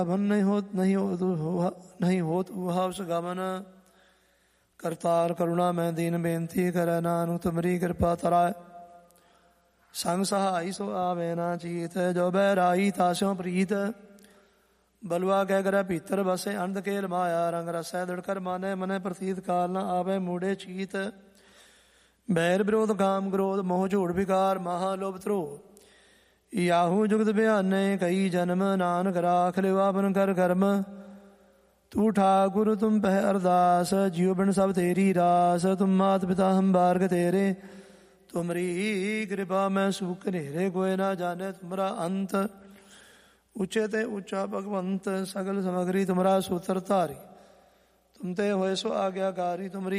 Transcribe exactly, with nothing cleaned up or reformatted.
नहीं हो नहीं हो नहीं होत हुआ उस गमन। करतार करुणा मैं दीन बेनती करे नानु तुमरी कृपा तराय। संग सहाई सो आवे ना चीत जो बहराई तास्यों प्रीत। बलुआ कह कर भीतर बसे अंध केल माया रंग रसै दृढ़कर माने मने प्रतीत काल न आवे मूढ़े चीत। बैर विरोध काम क्रोध मोह झूठ विकार महालोभ द्रोह। याहू जुगत बयाने कई जन्म नानक राख लिवा अपन कर कर्म। तू ठाकुर तुम पह अरदास जियो बिन सब तेरी रास। तुम मात पिता हम बारग तेरे तुमरी कृपा मैं सुख नेरे। कोई ना जाने तुमरा अंत ऊंचे ते ऊंचा भगवंत। सगल समग्री तुमरा सूत्र धारी तुम ते होए सो आज्ञाकारी। तुमरी